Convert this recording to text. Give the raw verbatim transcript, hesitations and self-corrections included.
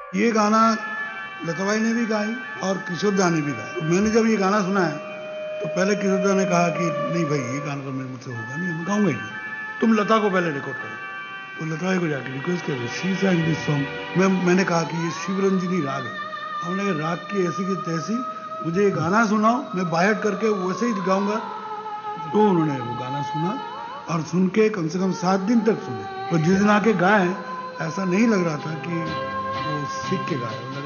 ये गाना लताबाई ने भी गाई और किशोर दा ने भी गाया। मैंने जब ये गाना सुना है तो पहले किशोर दा ने कहा कि नहीं भाई ये गाना तो मेरे मुझसे होगा नहीं, मैं गाऊंगा ही नहीं, तुम लता को पहले रिकॉर्ड करो। तो लताबाई को जाके रिक्वेस्ट किया, शी sang दिस सॉन्ग। मैं मैंने कहा कि ये शिवरंजनी राग है। हमने कहा राग की ऐसी की तैसी, मुझे ये गाना सुनाओ, मैं बायट करके वैसे ही गाऊंगा। तो उन्होंने वो गाना सुना और सुन के कम से कम सात दिन तक सुने। तो जिस दिन आके गाए ऐसा नहीं लग रहा था कि वो सीख के गाए, लग